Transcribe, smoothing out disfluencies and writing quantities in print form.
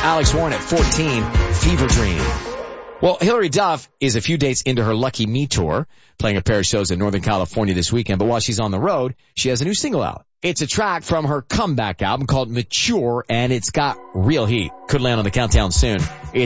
Alex Warren at 14, Fever Dream. Well, Hilary Duff is a few dates into her Lucky Me tour, playing a pair of shows in Northern California this weekend. But while she's on the road, she has a new single out. It's a track from her comeback album called Mature, and it's got real heat. Could land on the countdown soon. It's